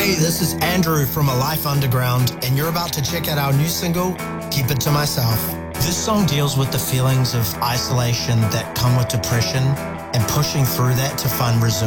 Hey, this is Andrew from A Life Underground, and you're about to check out our new single, Keep It to Myself. This song deals with the feelings of isolation that come with depression and pushing through that to find resilience.